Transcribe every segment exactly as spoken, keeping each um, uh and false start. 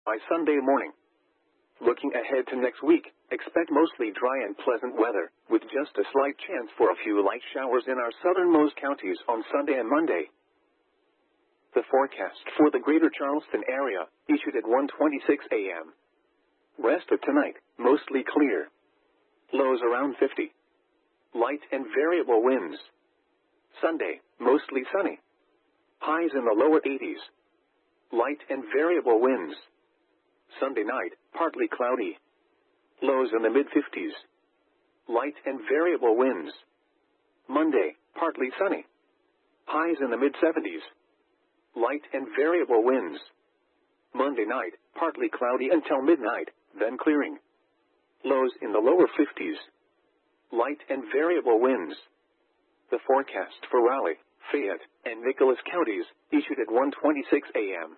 by Sunday morning. Looking ahead to next week, expect mostly dry and pleasant weather, with just a slight chance for a few light showers in our southernmost counties on Sunday and Monday. The forecast for the greater Charleston area, issued at one twenty-six a m Rest of tonight, mostly clear. Lows around fifty. Light and variable winds. Sunday, mostly sunny. Highs in the lower eighties. Light and variable winds. Sunday night, partly cloudy. Lows in the mid-fifties. Light and variable winds. Monday, partly sunny. Highs in the mid-seventies. Light and variable winds. Monday night, partly cloudy until midnight, then clearing. Lows in the lower fifties. Light and variable winds. The forecast for Raleigh, Fayette, and Nicholas counties, issued at one twenty-six a m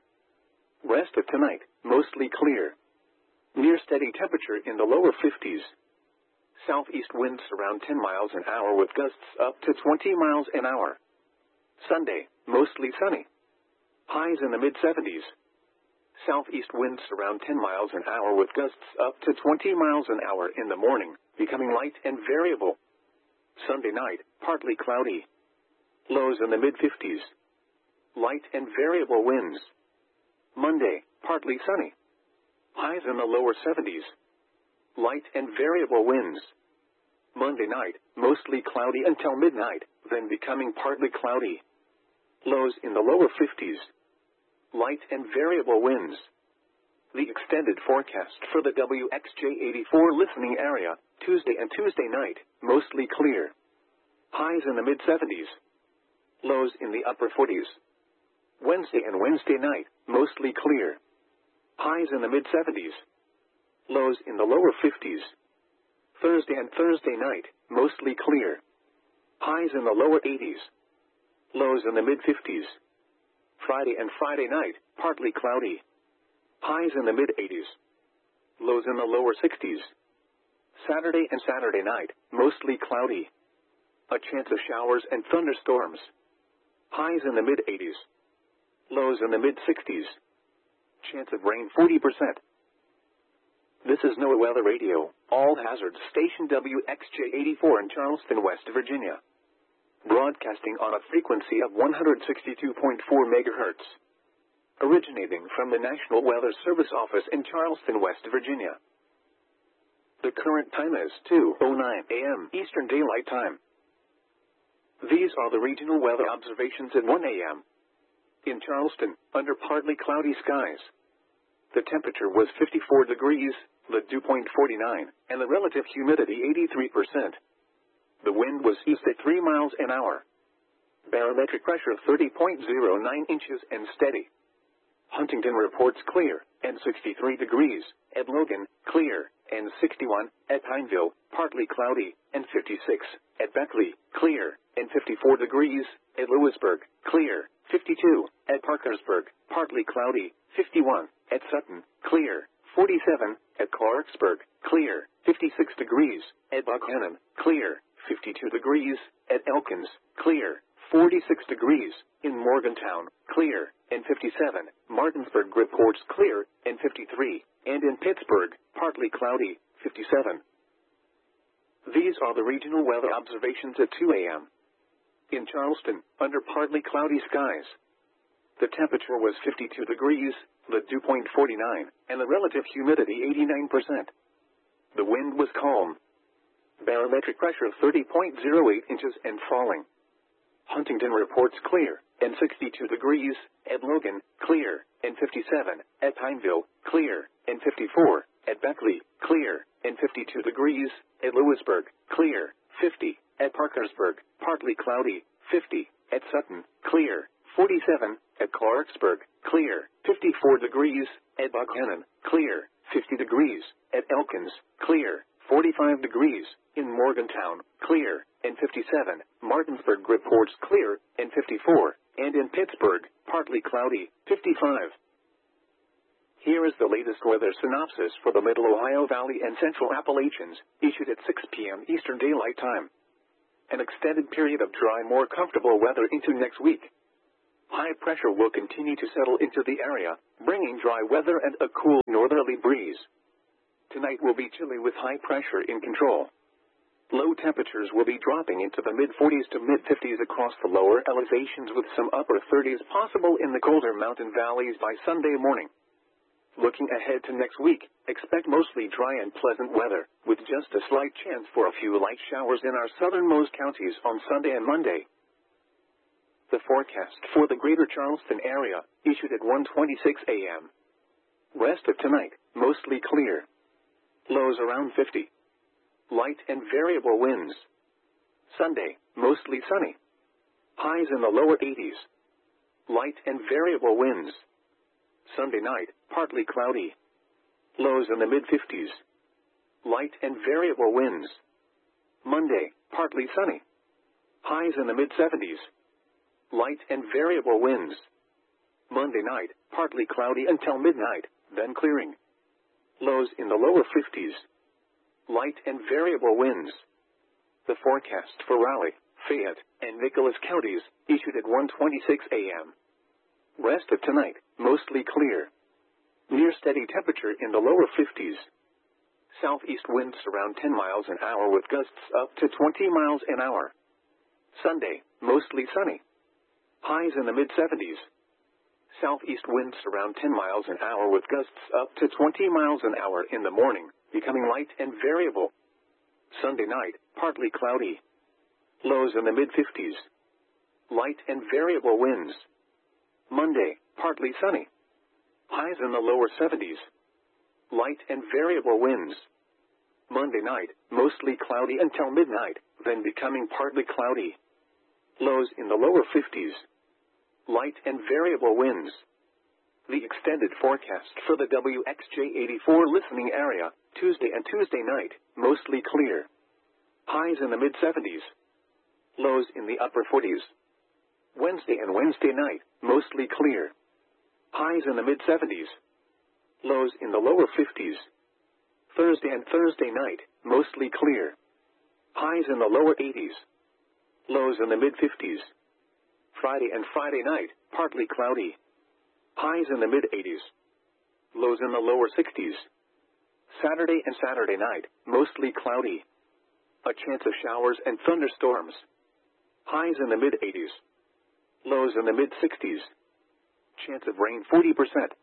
Rest of tonight, mostly clear. Near steady temperature in the lower fifties. Southeast winds around ten miles an hour with gusts up to twenty miles an hour. Sunday, mostly sunny. Highs in the mid-seventies. Southeast winds around ten miles an hour with gusts up to twenty miles an hour in the morning, becoming light and variable. Sunday night, partly cloudy. Lows in the mid-fifties. Light and variable winds. Monday, partly sunny. Highs in the lower seventies. Light and variable winds. Monday night, mostly cloudy until midnight, then becoming partly cloudy. Lows in the lower fifties. Light and variable winds. The extended forecast for the W X J eighty-four listening area, Tuesday and Tuesday night, mostly clear. Highs in the mid-seventies. Lows in the upper forties. Wednesday and Wednesday night, mostly clear. Highs in the mid-seventies. Lows in the lower fifties. Thursday and Thursday night, mostly clear. Highs in the lower eighties. Lows in the mid-fifties. Friday and Friday night, partly cloudy. Highs in the mid-eighties. Lows in the lower sixties. Saturday and Saturday night, mostly cloudy. A chance of showers and thunderstorms. Highs in the mid-eighties. Lows in the mid-sixties. Chance of rain forty percent. This is NOAA Weather Radio, all hazards station W X J eighty-four in Charleston, West Virginia. Broadcasting on a frequency of one hundred sixty-two point four megahertz. Originating from the National Weather Service office in Charleston, West Virginia. The current time is two oh nine a m Eastern Daylight Time. These are the regional weather observations at one a m In Charleston, under partly cloudy skies. The temperature was fifty-four degrees, the dew point forty-nine, and the relative humidity eighty-three percent. The wind was east at three miles an hour. Barometric pressure thirty point oh nine inches and steady. Huntington reports clear, and sixty-three degrees, at Logan, clear, and sixty-one, at Pineville, partly cloudy, and fifty-six, at Beckley, clear, and fifty-four degrees, at Lewisburg, clear, fifty-two, at Parkersburg, partly cloudy, fifty-one, at Sutton, clear, forty-seven, at Clarksburg, clear, fifty-six degrees, at Buckhannon, clear, fifty-two degrees, at Elkins, clear, forty-six degrees, in Morgantown, clear, and fifty-seven, Martinsburg reports clear, and fifty-three, and in Pittsburgh, partly cloudy, fifty-seven. These are the regional weather observations at two a m In Charleston, under partly cloudy skies. The temperature was fifty-two degrees, the dew point forty-nine, and the relative humidity eighty-nine percent. The wind was calm. Barometric pressure thirty point oh eight inches and falling. Huntington reports clear, and sixty-two degrees, at Logan, clear, and fifty-seven, at Pineville, clear, and fifty-four, at Beckley, clear, and fifty-two degrees, at Lewisburg, clear, fifty, at Parkersburg, partly cloudy, fifty, at Sutton, clear, forty-seven, at Clarksburg, clear, fifty-four degrees, at Buckhannon, clear, fifty degrees, at Elkins, clear, forty-five degrees, in Morgantown, clear, and fifty-seven, Martinsburg reports clear, and fifty-four, and in Pittsburgh, partly cloudy, fifty-five. Here is the latest weather synopsis for the Middle Ohio Valley and Central Appalachians, issued at six p m Eastern Daylight Time. An extended period of dry, more comfortable weather into next week. High pressure will continue to settle into the area, bringing dry weather and a cool northerly breeze. Tonight will be chilly with high pressure in control. Low temperatures will be dropping into the mid forties to mid fifties across the lower elevations, with some upper thirties possible in the colder mountain valleys by Sunday morning. Looking ahead to next week, expect mostly dry and pleasant weather, with just a slight chance for a few light showers in our southernmost counties on Sunday and Monday. The forecast for the greater Charleston area, issued at one twenty-six a m Rest of tonight, mostly clear. Lows around fifty. Light and variable winds. Sunday, mostly sunny. Highs in the lower eighties. Light and variable winds. Sunday night, partly cloudy. Lows in the mid fifties. Light and variable winds. Monday, partly sunny. Highs in the mid seventies. Light and variable winds. Monday night, partly cloudy until midnight, then clearing. Lows in the lower fifties. Light and variable winds. The forecast for Raleigh, Fayette, and Nicholas counties, issued at one twenty-six a m Rest of tonight, mostly clear. Near steady temperature in the lower fifties. Southeast winds around ten miles an hour with gusts up to twenty miles an hour. Sunday, mostly sunny. Highs in the mid seventies. Southeast winds around ten miles an hour with gusts up to twenty miles an hour in the morning, becoming light and variable. Sunday night, partly cloudy. Lows in the mid fifties. Light and variable winds. Monday, partly sunny. Highs in the lower seventies. Light and variable winds. Monday night, mostly cloudy until midnight, then becoming partly cloudy. Lows in the lower fifties. Light and variable winds. The extended forecast for the W X J eighty-four listening area, Tuesday and Tuesday night, mostly clear. Highs in the mid seventies. Lows in the upper forties. Wednesday and Wednesday night, mostly clear. Highs in the mid seventies. Lows in the lower fifties. Thursday and Thursday night, mostly clear. Highs in the lower eighties. Lows in the mid fifties. Friday and Friday night, partly cloudy. Highs in the mid eighties. Lows in the lower sixties. Saturday and Saturday night, mostly cloudy. A chance of showers and thunderstorms. Highs in the mid eighties. Lows in the mid sixties. Chance of rain forty percent.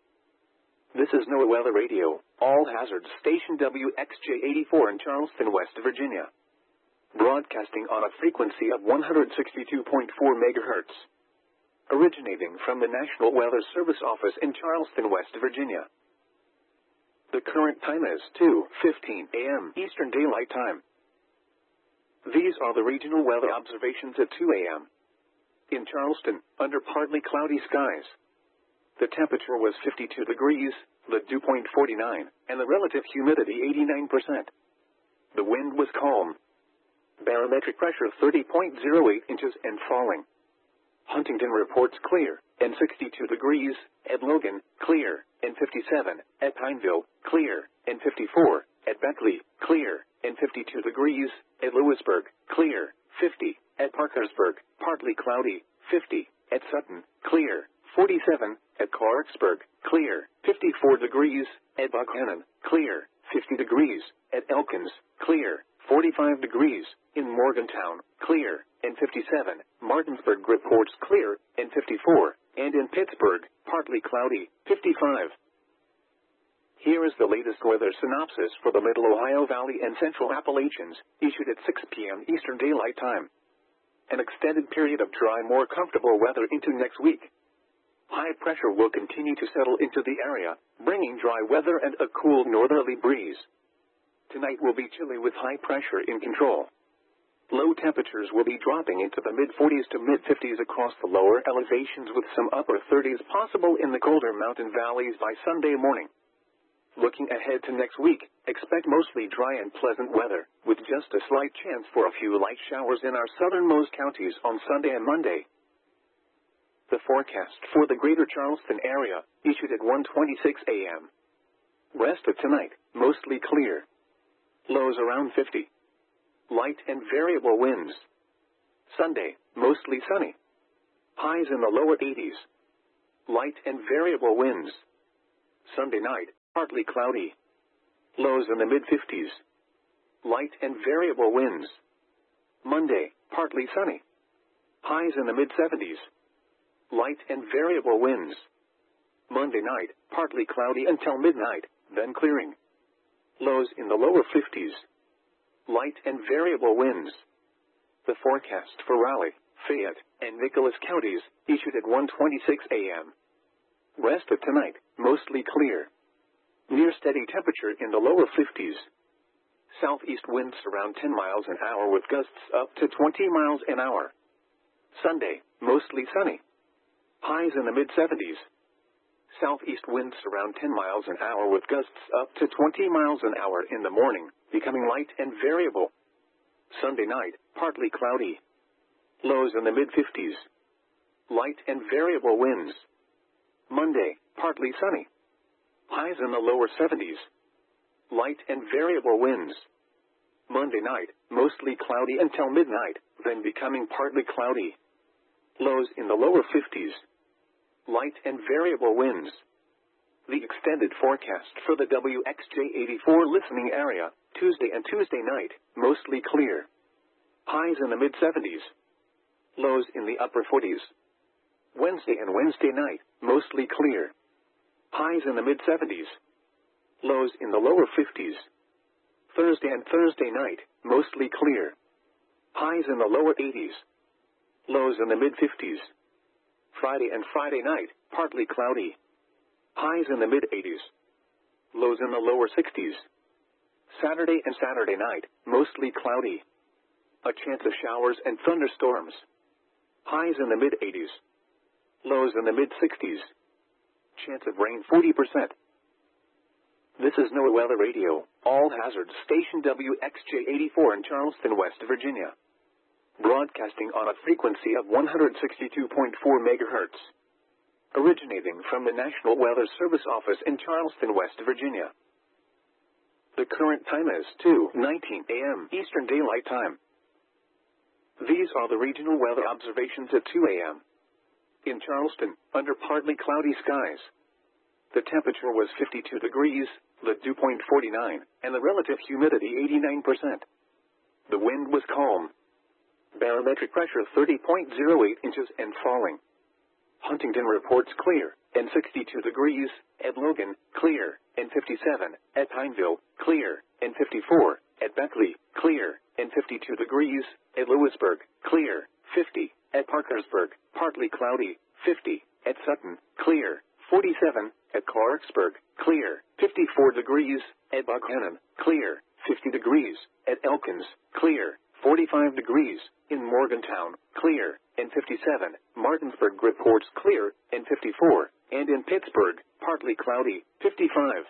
This is NOAA Weather Radio, all hazards station W X J eighty-four in Charleston, West Virginia. Broadcasting on a frequency of one hundred sixty-two point four megahertz. Originating from the National Weather Service Office in Charleston, West Virginia. The current time is two fifteen a m Eastern Daylight Time. These are the regional weather observations at two a m In Charleston, under partly cloudy skies. The temperature was fifty-two degrees, the dew point forty-nine, and the relative humidity eighty-nine percent. The wind was calm. Barometric pressure thirty point zero eight inches and falling. Huntington reports clear, and sixty-two degrees, at Logan, clear, and fifty-seven, at Pineville, clear, and fifty-four, at Beckley, clear, and fifty-two degrees, at Lewisburg, clear, fifty, at Parkersburg, partly cloudy, fifty, at Sutton, clear, forty-seven, at Clarksburg, clear, fifty-four degrees, at Buckhannon, clear, fifty degrees, at Elkins, clear, forty-five degrees, in Morgantown, clear, and fifty-seven, Martinsburg reports clear, and fifty-four, and in Pittsburgh, partly cloudy, fifty-five. Here is the latest weather synopsis for the Middle Ohio Valley and Central Appalachians, issued at six p m Eastern Daylight Time. An extended period of dry, more comfortable weather into next week. High pressure will continue to settle into the area, bringing dry weather and a cool northerly breeze. Tonight will be chilly with high pressure in control. Low temperatures will be dropping into the mid forties to mid fifties across the lower elevations, with some upper thirties possible in the colder mountain valleys by Sunday morning. Looking ahead to next week, expect mostly dry and pleasant weather, with just a slight chance for a few light showers in our southernmost counties on Sunday and Monday. The forecast for the greater Charleston area, issued at one twenty-six a m Rest of tonight, mostly clear. Lows around fifty. Light and variable winds. Sunday, mostly sunny. Highs in the lower eighties. Light and variable winds. Sunday night, partly cloudy. Lows in the mid-fifties. Light and variable winds. Monday, partly sunny. Highs in the mid-seventies. Light and variable winds. Monday night, partly cloudy until midnight, then clearing. Lows in the lower fifties. Light and variable winds. The forecast for Raleigh, Fayette, and Nicholas counties, issued at one twenty-six a m Rest of tonight, mostly clear. Near steady temperature in the lower fifties. Southeast winds around ten miles an hour with gusts up to twenty miles an hour. Sunday, mostly sunny. Highs in the mid-seventies. Southeast winds around ten miles an hour with gusts up to twenty miles an hour in the morning, becoming light and variable. Sunday night, partly cloudy. Lows in the mid-fifties. Light and variable winds. Monday, partly sunny. Highs in the lower seventies. Light and variable winds. Monday night, mostly cloudy until midnight, then becoming partly cloudy. Lows in the lower fifties. Light and variable winds. The extended forecast for the W X J eighty-four listening area, Tuesday and Tuesday night, mostly clear. Highs in the mid-seventies. Lows in the upper forties. Wednesday and Wednesday night, mostly clear. Highs in the mid-seventies. Lows in the lower fifties. Thursday and Thursday night, mostly clear. Highs in the lower eighties. Lows in the mid-fifties. Friday and Friday night, partly cloudy. Highs in the mid-eighties. Lows in the lower sixties. Saturday and Saturday night, mostly cloudy. A chance of showers and thunderstorms. Highs in the mid-eighties. Lows in the mid-sixties. Chance of rain forty percent. This is NOAA Weather Radio, all hazards station W X J eighty-four in Charleston, West Virginia. Broadcasting on a frequency of one hundred sixty-two point four megahertz. Originating from the National Weather Service office in Charleston, West Virginia. The current time is two nineteen a m Eastern Daylight Time. These are the regional weather observations at two a m In Charleston, under partly cloudy skies. The temperature was fifty-two degrees, the dew point forty-nine, and the relative humidity eighty-nine percent. The wind was calm. Barometric pressure thirty point zero eight inches and falling. Huntington reports clear, and sixty-two degrees, at Logan, clear, and fifty-seven, at Pineville, clear, and fifty-four, at Beckley, clear, and fifty-two degrees, at Lewisburg, clear, fifty, at Parkersburg, partly cloudy, fifty, at Sutton, clear, forty-seven, at Clarksburg, clear, fifty-four degrees, at Buckhannon, clear, fifty degrees, at Elkins, clear, forty-five degrees, in Morgantown, clear, and fifty-seven, Martinsburg reports clear, and fifty-four, and in Pittsburgh, partly cloudy, fifty-five.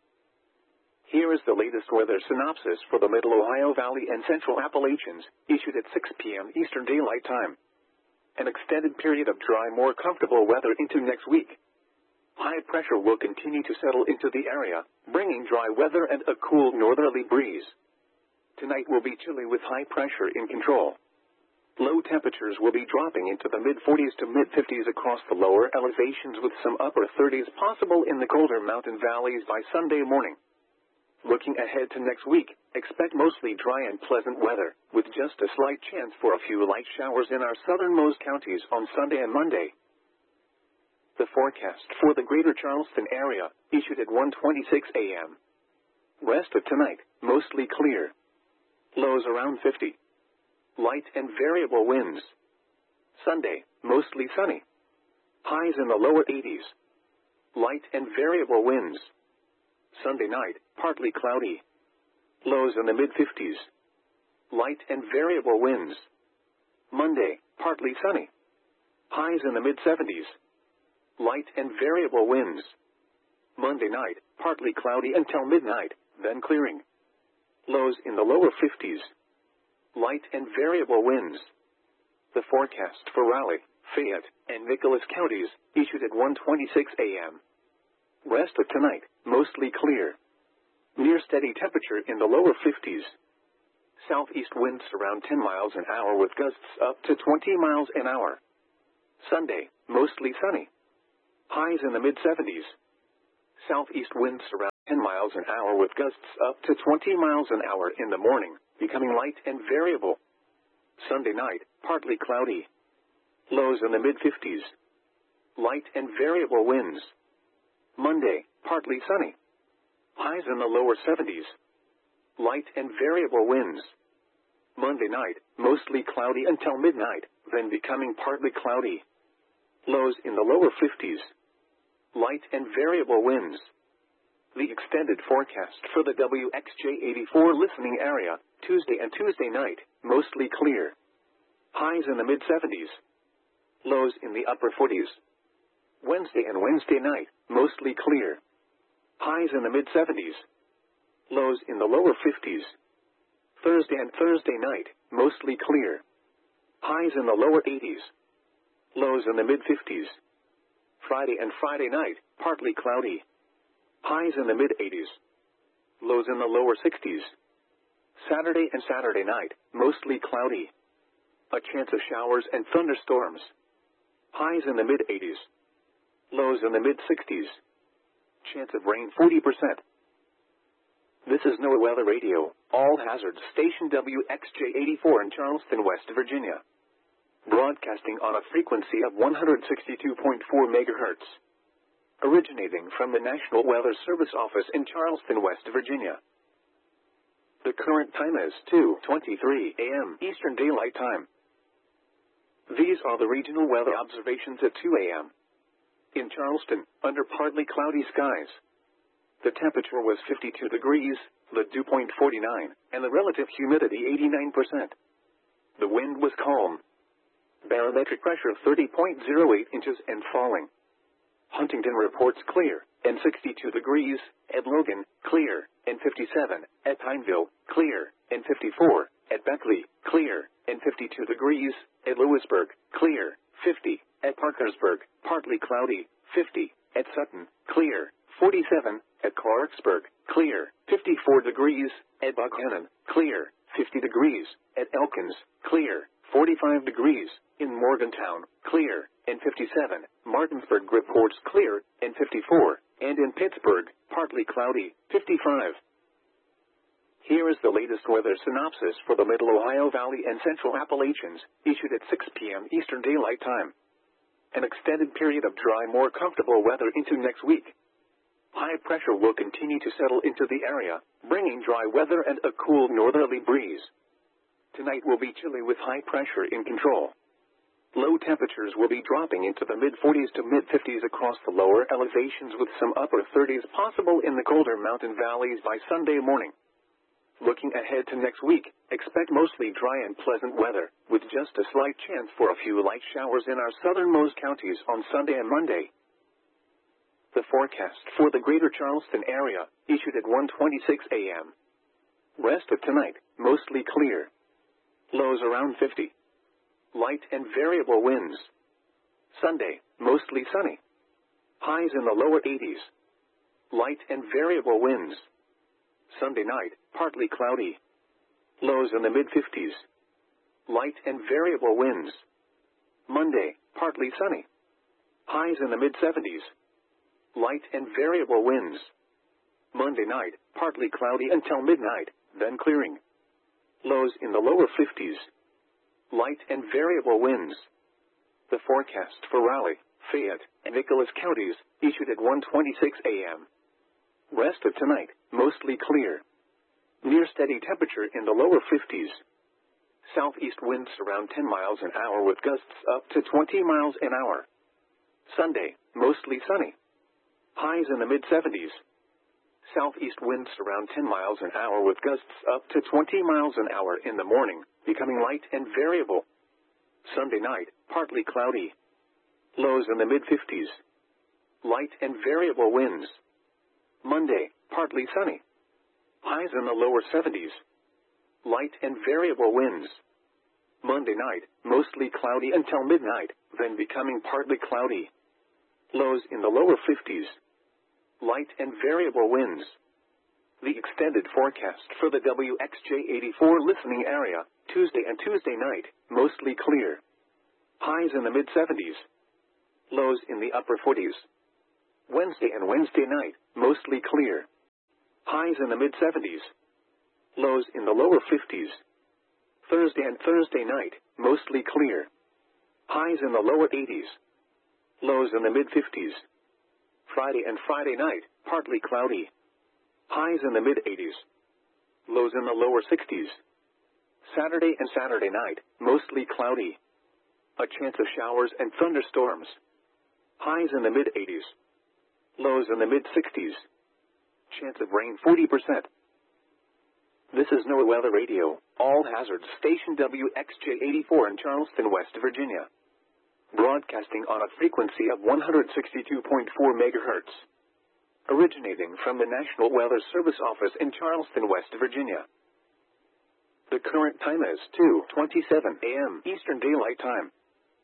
Here is the latest weather synopsis for the Middle Ohio Valley and Central Appalachians, issued at six p m Eastern Daylight Time. An extended period of dry, more comfortable weather into next week. High pressure will continue to settle into the area, bringing dry weather and a cool northerly breeze. Tonight will be chilly with high pressure in control. Low temperatures will be dropping into the mid-forties to mid-fifties across the lower elevations with some upper thirties possible in the colder mountain valleys by Sunday morning. Looking ahead to next week, expect mostly dry and pleasant weather, with just a slight chance for a few light showers in our southernmost counties on Sunday and Monday. The forecast for the greater Charleston area, issued at one twenty-six a m Rest of tonight, mostly clear. Lows around fifty. Light and variable winds. Sunday, mostly sunny. Highs in the lower eighties. Light and variable winds. Sunday night, partly cloudy. Lows in the mid-fifties. Light and variable winds. Monday, partly sunny. Highs in the mid-seventies. Light and variable winds. Monday night, partly cloudy until midnight, then clearing. Lows in the lower fifties. Light and variable winds. The forecast for Raleigh, Fayette, and Nicholas counties, issued at one twenty-six a m Rest of tonight, mostly clear. Near steady temperature in the lower fifties. Southeast winds around ten miles an hour with gusts up to twenty miles an hour. Sunday, mostly sunny. Highs in the mid seventies. Southeast winds around ten miles an hour with gusts up to twenty miles an hour in the morning, becoming light and variable. Sunday night, partly cloudy. Lows in the mid fifties. Light and variable winds. Monday, partly sunny. Highs in the lower seventies. Light and variable winds. Monday night, mostly cloudy until midnight, then becoming partly cloudy. Lows in the lower fifties. Light and variable winds. The extended forecast for the W X J eighty-four listening area, Tuesday and Tuesday night, mostly clear. Highs in the mid seventies. Lows in the upper forties. Wednesday and Wednesday night, mostly clear. Highs in the mid seventies. Lows in the lower fifties. Thursday and Thursday night, mostly clear. Highs in the lower eighties. Lows in the mid fifties. Friday and Friday night, partly cloudy. Highs in the mid eighties. Lows in the lower sixties. Saturday and Saturday night, mostly cloudy. A chance of showers and thunderstorms. Highs in the mid eighties. Lows in the mid sixties. Chance of rain forty percent. This is NOAA Weather Radio, all hazards station W X J eighty-four in Charleston, West Virginia. Broadcasting on a frequency of one hundred sixty-two point four megahertz. Originating from the National Weather Service office in Charleston, West Virginia. The current time is two twenty-three a m Eastern Daylight Time. These are the regional weather observations at two a m In Charleston, under partly cloudy skies. The temperature was fifty-two degrees, the dew point forty-nine, and the relative humidity eighty-nine percent. The wind was calm. Barometric pressure thirty point zero eight inches and falling. Huntington reports clear, and sixty-two degrees, at Logan, clear, and fifty-seven, at Pineville, clear, and fifty-four, at Beckley, clear, and fifty-two degrees, at Lewisburg, clear, fifty, at Parkersburg, partly cloudy, fifty, at Sutton, clear, forty-seven, at Clarksburg, clear, fifty-four degrees, at Buckhannon, clear, fifty degrees, at Elkins, clear, forty-five degrees, in Morgantown, clear, and fifty-seven, Martinsburg reports clear, and fifty-four, and in Pittsburgh, partly cloudy, fifty-five. Here is the latest weather synopsis for the Middle Ohio Valley and Central Appalachians, issued at six p m Eastern Daylight Time. An extended period of dry, more comfortable weather into next week. High pressure will continue to settle into the area, bringing dry weather and a cool northerly breeze. Tonight will be chilly with high pressure in control. Low temperatures will be dropping into the mid forties to mid fifties across the lower elevations, with some upper thirties possible in the colder mountain valleys by Sunday morning. Looking ahead to next week, expect mostly dry and pleasant weather, with just a slight chance for a few light showers in our southernmost counties on Sunday and Monday. The forecast for the greater Charleston area, issued at one twenty-six a m Rest of tonight, mostly clear. Lows around fifty. Light and variable winds. Sunday, mostly sunny. Highs in the lower eighties. Light and variable winds. Sunday night, partly cloudy. Lows in the mid fifties. Light and variable winds. Monday, partly sunny. Highs in the mid seventies. Light and variable winds. Monday night, partly cloudy until midnight, then clearing. Lows in the lower fifties. Light and variable winds. The forecast for Raleigh, Fayette, and Nicholas counties, issued at one twenty-six a m Rest of tonight, mostly clear. Near steady temperature in the lower fifties. Southeast winds around ten miles an hour with gusts up to twenty miles an hour. Sunday, mostly sunny. Highs in the mid seventies. Southeast winds around ten miles an hour with gusts up to twenty miles an hour in the morning, becoming light and variable. Sunday night, partly cloudy. Lows in the mid fifties. Light and variable winds. Monday, partly sunny. Highs in the lower seventies. Light and variable winds. Monday night, mostly cloudy until midnight, then becoming partly cloudy. Lows in the lower fifties. Light and variable winds. The extended forecast for the W X J eighty-four listening area, Tuesday and Tuesday night, mostly clear. Highs in the mid seventies. Lows in the upper forties. Wednesday and Wednesday night, mostly clear. Highs in the mid seventies. Lows in the lower fifties. Thursday and Thursday night, mostly clear. Highs in the lower eighties. Lows in the mid fifties. Friday and Friday night, partly cloudy. Highs in the mid eighties. Lows in the lower sixties. Saturday and Saturday night, mostly cloudy. A chance of showers and thunderstorms. Highs in the mid eighties. Lows in the mid sixties. Chance of rain forty percent. This is NOAA Weather Radio, all hazards station W X J eighty-four in Charleston, West Virginia. Broadcasting on a frequency of one hundred sixty-two point four megahertz. Originating from the National Weather Service office in Charleston, West Virginia. The current time is two twenty-seven a m Eastern Daylight Time.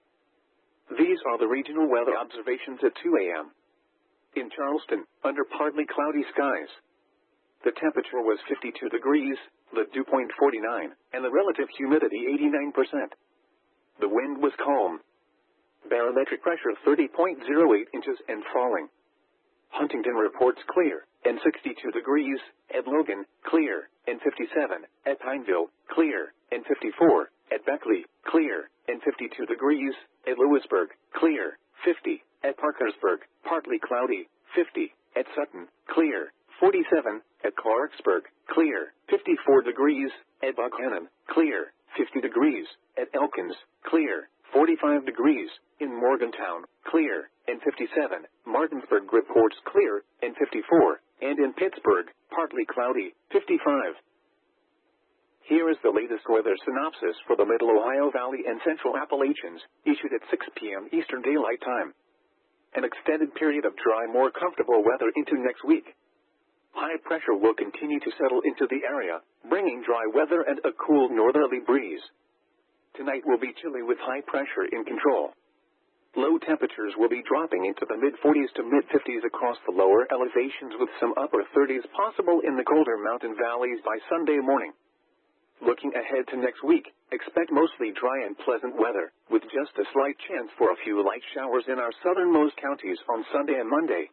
These are the regional weather observations at two a m In Charleston, under partly cloudy skies. The temperature was fifty-two degrees, the dew point forty-nine, and the relative humidity eighty-nine percent. The wind was calm. Barometric pressure thirty point zero eight inches and falling. Huntington reports clear, and sixty-two degrees, at Logan, clear, and fifty-seven, at Pineville, clear, and fifty-four, at Beckley, clear, and fifty-two degrees, at Lewisburg, clear, fifty, at Parkersburg, partly cloudy, fifty, at Sutton, clear, forty-seven, at Clarksburg, clear, fifty-four degrees, at Buchanan, clear, fifty degrees, at Elkins, clear, forty-five degrees, in Morgantown, clear, and fifty-seven, Martinsburg reports clear, and fifty-four, and in Pittsburgh, partly cloudy, fifty-five. Here is the latest weather synopsis for the Middle Ohio Valley and Central Appalachians, issued at six p m Eastern Daylight Time. An extended period of dry, more comfortable weather into next week. High pressure will continue to settle into the area, bringing dry weather and a cool northerly breeze. Tonight will be chilly with high pressure in control. Low temperatures will be dropping into the mid forties to mid fifties across the lower elevations, with some upper thirties possible in the colder mountain valleys by Sunday morning. Looking ahead to next week, expect mostly dry and pleasant weather, with just a slight chance for a few light showers in our southernmost counties on Sunday and Monday.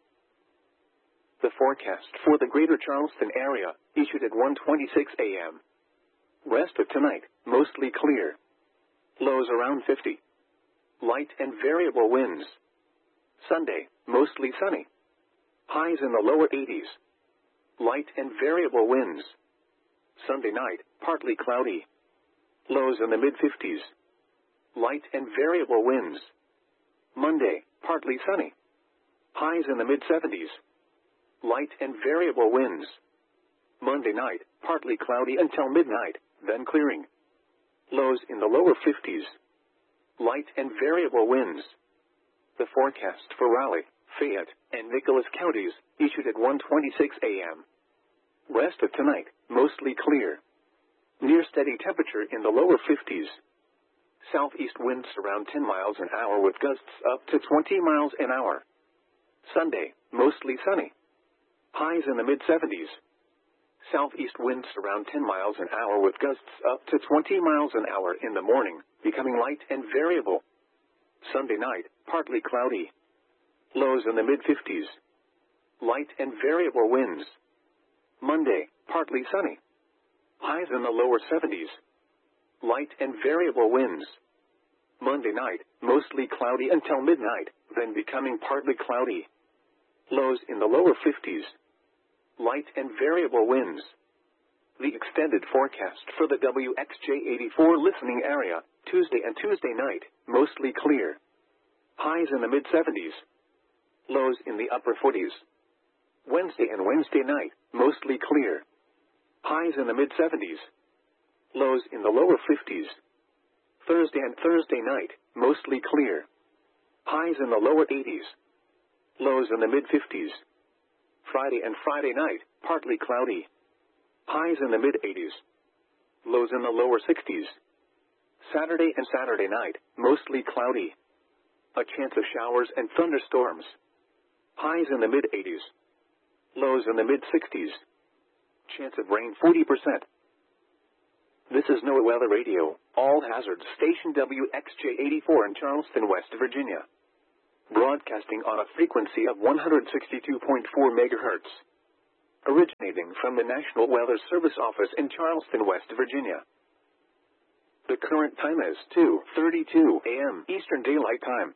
The forecast for the greater Charleston area, issued at one twenty-six a m Rest of tonight, mostly clear. Lows around fifty. Light and variable winds. Sunday, mostly sunny. Highs in the lower eighties. Light and variable winds. Sunday night, partly cloudy. Lows in the mid fifties. Light and variable winds. Monday, partly sunny. Highs in the mid seventies. Light and variable winds. Monday night, partly cloudy until midnight, then clearing. Lows in the lower fifties. Light and variable winds. The forecast for Raleigh, Fayette, and Nicholas counties, issued at one twenty-six a m Rest of tonight, mostly clear. Near steady temperature in the lower fifties. Southeast winds around ten miles an hour with gusts up to twenty miles an hour. Sunday, mostly sunny. Highs in the mid seventies. Southeast winds around ten miles an hour with gusts up to twenty miles an hour in the morning, becoming light and variable. Sunday night, partly cloudy. Lows in the mid fifties. Light and variable winds. Monday, partly sunny. Highs in the lower seventies. Light and variable winds. Monday night, mostly cloudy until midnight, then becoming partly cloudy. Lows in the lower fifties. Light and variable winds. The extended forecast for the W X J eighty-four listening area, Tuesday and Tuesday night, mostly clear. Highs in the mid seventies. Lows in the upper forties. Wednesday and Wednesday night, mostly clear. Highs in the mid seventies. Lows in the lower fifties. Thursday and Thursday night, mostly clear. Highs in the lower eighties. Lows in the mid fifties. Friday and Friday night, partly cloudy. Highs in the mid eighties. Lows in the lower sixties. Saturday and Saturday night, mostly cloudy. A chance of showers and thunderstorms. Highs in the mid eighties. Lows in the mid sixties. Chance of rain forty percent. This is NOAA Weather Radio, all hazards station W X J eighty-four in Charleston, West Virginia. broadcasting on a frequency of one hundred sixty-two point four megahertz. Originating from the National Weather Service office in Charleston, West Virginia. The current time is two thirty-two a m Eastern Daylight Time.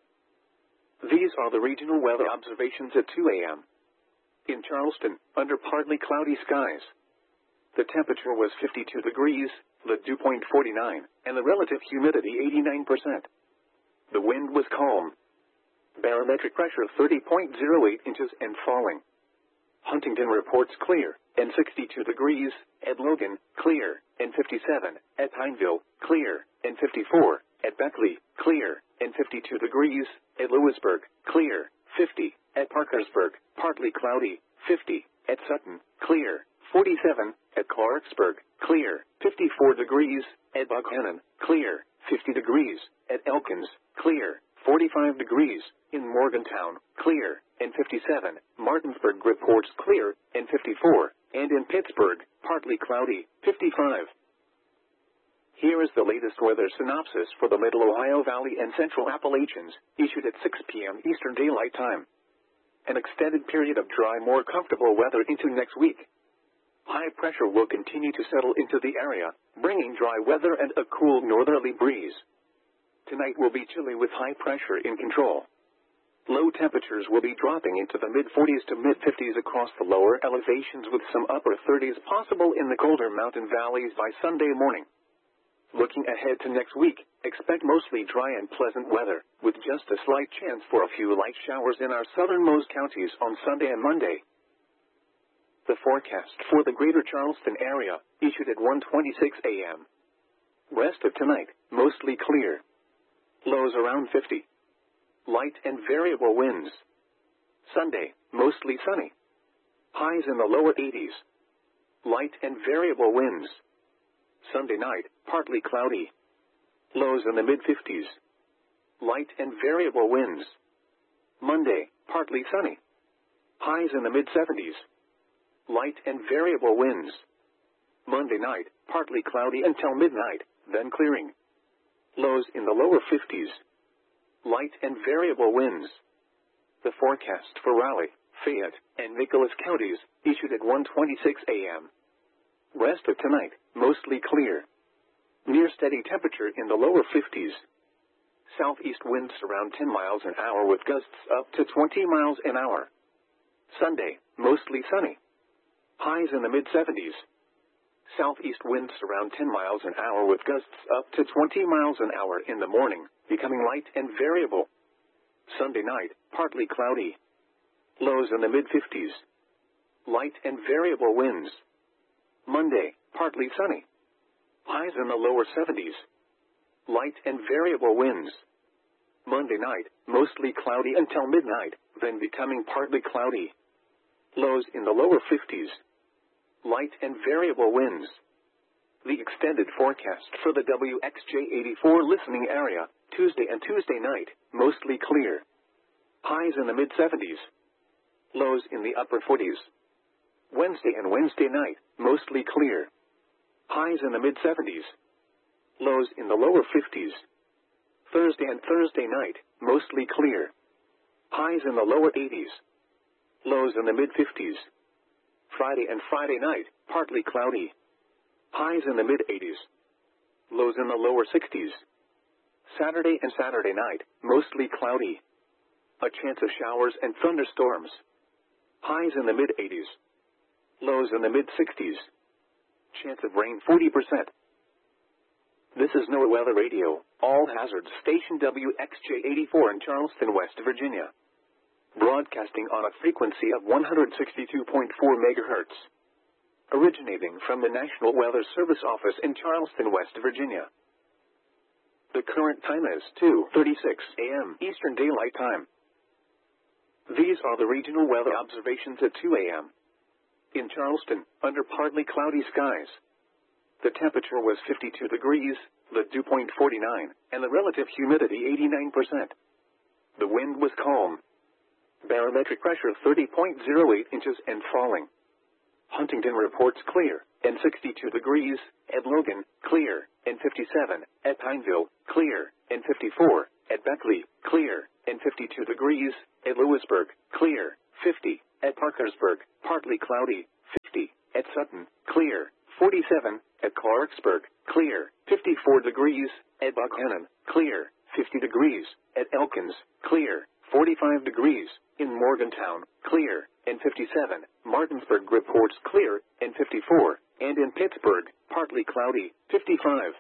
These are the regional weather observations at two a m In Charleston, under partly cloudy skies. The temperature was fifty-two degrees, the dew point forty-nine, and the relative humidity eighty-nine percent. The wind was calm. Barometric pressure thirty point zero eight inches and falling. Huntington reports clear, and sixty-two degrees, at Logan, clear, and fifty-seven, at Pineville, clear, and fifty-four, at Beckley, clear, and fifty-two degrees, at Lewisburg, clear, fifty, at Parkersburg, partly cloudy, fifty, at Sutton, clear, forty-seven, at Clarksburg, clear, fifty-four degrees, at Buckhannon, clear, fifty degrees, at Elkins, clear, forty-five degrees, in Morgantown, clear, and fifty-seven, Martinsburg reports clear, and fifty-four, and in Pittsburgh, partly cloudy, fifty-five. Here is the latest weather synopsis for the Middle Ohio Valley and Central Appalachians, issued at six p m Eastern Daylight Time. An extended period of dry, more comfortable weather into next week. High pressure will continue to settle into the area, bringing dry weather and a cool northerly breeze. Tonight will be chilly with high pressure in control. Low temperatures will be dropping into the mid forties to mid fifties across the lower elevations, with some upper thirties possible in the colder mountain valleys by Sunday morning. Looking ahead to next week, expect mostly dry and pleasant weather, with just a slight chance for a few light showers in our southernmost counties on Sunday and Monday. The forecast for the greater Charleston area, issued at one twenty-six a m Rest of tonight, mostly clear. Lows around fifty. Light and variable winds. Sunday, mostly sunny. Highs in the lower eighties. Light and variable winds. Sunday night, partly cloudy. Lows in the mid fifties. Light and variable winds. Monday, partly sunny. Highs in the mid seventies. Light and variable winds. Monday night, partly cloudy until midnight, then clearing. Lows in the lower fifties. Light and variable winds. The forecast for Raleigh, Fayette, and Nicholas counties, issued at one twenty-six a m Rest of tonight, mostly clear. Near steady temperature in the lower fifties. Southeast winds around ten miles an hour with gusts up to twenty miles an hour. Sunday, mostly sunny. Highs in the mid seventies. Southeast winds around ten miles an hour with gusts up to twenty miles an hour in the morning, becoming light and variable. Sunday night, partly cloudy. Lows in the mid fifties. Light and variable winds. Monday, partly sunny. Highs in the lower seventies. Light and variable winds. Monday night, mostly cloudy until midnight, then becoming partly cloudy. Lows in the lower fifties. Light and variable winds. The extended forecast for the W X J eighty-four listening area, Tuesday and Tuesday night, mostly clear. Highs in the mid seventies. Lows in the upper forties. Wednesday and Wednesday night, mostly clear. Highs in the mid seventies. Lows in the lower fifties. Thursday and Thursday night, mostly clear. Highs in the lower eighties. Lows in the mid fifties. Friday and Friday night, partly cloudy. Highs in the mid eighties. Lows in the lower sixties. Saturday and Saturday night, mostly cloudy. A chance of showers and thunderstorms. Highs in the mid eighties. Lows in the mid sixties. Chance of rain forty percent. This is NOAA Weather Radio, all hazards station W X J eighty-four in Charleston, West Virginia. Broadcasting on a frequency of one hundred sixty-two point four megahertz. Originating from the National Weather Service office in Charleston, West Virginia. The current time is two thirty-six a m Eastern Daylight Time. These are the regional weather observations at two a m In Charleston, under partly cloudy skies. The temperature was fifty-two degrees, the dew point forty-nine, and the relative humidity eighty-nine percent. The wind was calm. Barometric pressure thirty point zero eight inches and falling. Huntington reports clear, and sixty-two degrees, at Logan, clear, and fifty-seven, at Pineville, clear, and fifty-four, At Beckley, clear, and fifty-two degrees. At Lewisburg, clear, fifty. At Parkersburg, partly cloudy, fifty. At Sutton, clear, forty-seven. At Clarksburg, clear, fifty-four degrees. At Buckhannon, clear, fifty degrees. At Elkins, clear, forty-five degrees. In Morgantown, clear, and fifty-seven. Martinsburg reports clear, and fifty-four. And in Pittsburgh, partly cloudy, fifty-five.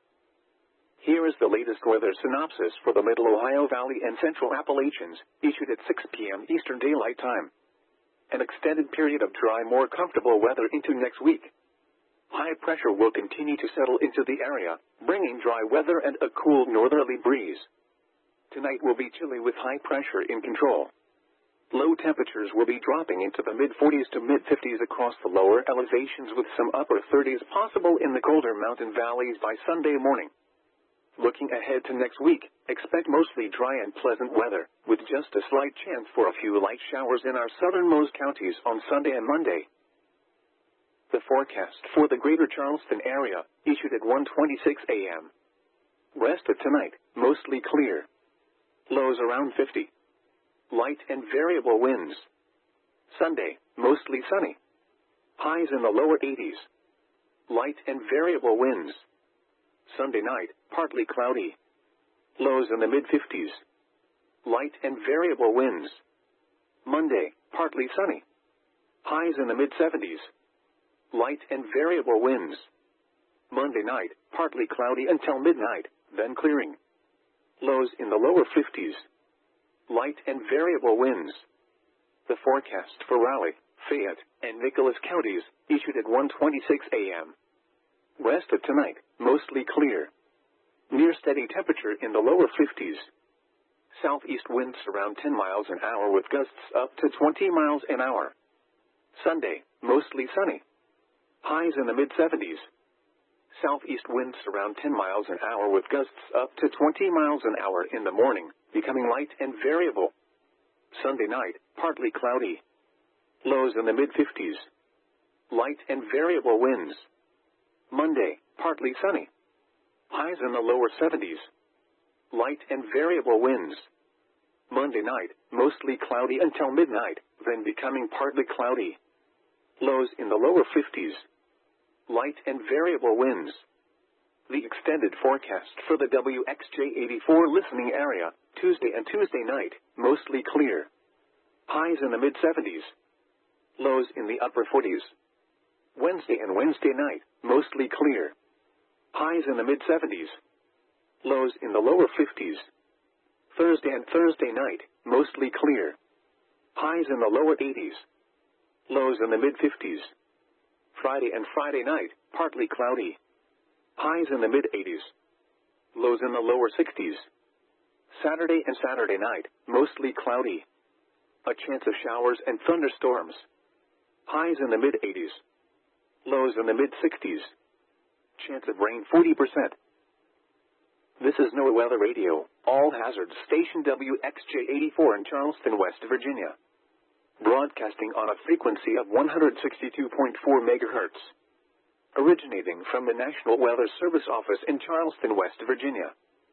Here is the latest weather synopsis for the Middle Ohio Valley and Central Appalachians, issued at six p m Eastern Daylight Time. An extended period of dry, more comfortable weather into next week. High pressure will continue to settle into the area, bringing dry weather and a cool northerly breeze. Tonight will be chilly with high pressure in control. Low temperatures will be dropping into the mid forties to mid fifties across the lower elevations, with some upper thirties possible in the colder mountain valleys by Sunday morning. Looking ahead to next week, expect mostly dry and pleasant weather, with just a slight chance for a few light showers in our southernmost counties on Sunday and Monday. The forecast for the greater Charleston area, issued at one twenty-six a m Rest of tonight, mostly clear. Lows around fifty. Light and variable winds. Sunday, mostly sunny. Highs in the lower eighties. Light and variable winds. Sunday night, partly cloudy. Lows in the mid fifties. Light and variable winds. Monday, partly sunny. Highs in the mid seventies. Light and variable winds. Monday night, partly cloudy until midnight, then clearing. Lows in the lower fifties. Light and variable winds. The forecast for Raleigh, Fayette, and Nicholas counties, issued at one twenty-six a m Rest of tonight, mostly clear. Near steady temperature in the lower fifties. Southeast winds around ten miles an hour with gusts up to twenty miles an hour. Sunday, mostly sunny. Highs in the mid seventies. Southeast winds around ten miles an hour with gusts up to twenty miles an hour in the morning, becoming light and variable. Sunday night, partly cloudy. Lows in the mid fifties. Light and variable winds. Monday, partly sunny. Highs in the lower seventies. Light and variable winds. Monday night, mostly cloudy until midnight, then becoming partly cloudy. Lows in the lower fifties. Light and variable winds. The extended forecast for the W X J eighty-four listening area, Tuesday and Tuesday night, mostly clear. Highs in the mid seventies. Lows in the upper forties. Wednesday and Wednesday night, mostly clear. Highs in the mid seventies. Lows in the lower fifties. Thursday and Thursday night, mostly clear. Highs in the lower eighties. Lows in the mid fifties. Friday and Friday night, partly cloudy. Highs in the mid eighties. Lows in the lower sixties. Saturday and Saturday night, mostly cloudy. A chance of showers and thunderstorms. Highs in the mid eighties. Lows in the mid sixties. Chance of rain forty percent. This is NOAA Weather Radio, all hazards station W X J eighty-four in Charleston, West Virginia. Broadcasting on a frequency of one hundred sixty-two point four megahertz. Originating from the National Weather Service office in Charleston, West Virginia.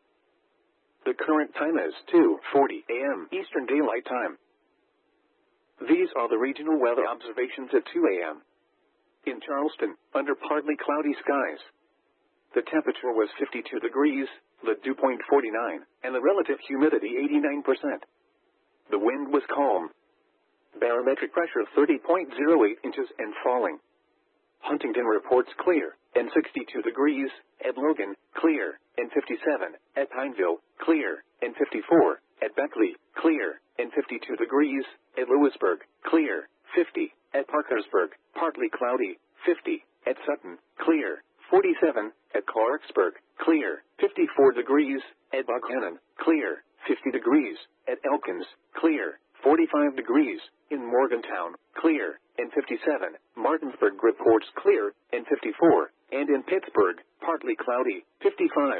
The current time is two forty a m Eastern Daylight Time. These are the regional weather observations at two a m In Charleston, under partly cloudy skies. The temperature was fifty-two degrees, the dew point forty-nine, and the relative humidity eighty-nine percent. The wind was calm. Barometric pressure thirty point zero eight inches and falling. Huntington reports clear, and sixty-two degrees. At Logan, clear, and fifty-seven. At Pineville, clear, and fifty-four. At Beckley, clear, and fifty-two degrees. At Lewisburg, clear, fifty. At Parkersburg, partly cloudy, fifty. At Sutton, clear, forty-seven. At Clarksburg, clear, fifty-four degrees. At Buckhannon, clear, fifty degrees. At Elkins, clear, forty-five degrees. In Morgantown, clear, and fifty-seven. Martinsburg reports clear, and fifty-four. And in Pittsburgh, partly cloudy, fifty-five.